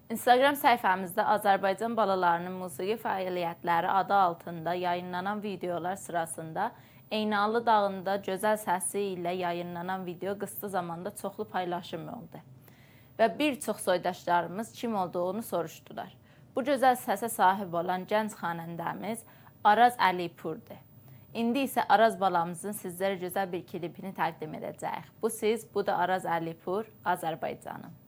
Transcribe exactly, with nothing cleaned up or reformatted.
Instagram səhifəmizdə Azərbaycan balalarının musiqi fəaliyyətləri adı altında yayınlanan videolar sırasında Eynalı dağında gözəl səsi ilə yayınlanan video qısa zamanda çoxlu paylaşım oldu. Və bir çox soydaşlarımız kim olduğunu soruşdular. Bu gözəl səsə sahib olan gənc xanəndəmiz Araz Əlipurdur. İndi isə Araz balamızın sizlərə gözəl bir klipini təqdim edəcəyik. Bu siz, bu da Araz Əlipur, Azərbaycanım.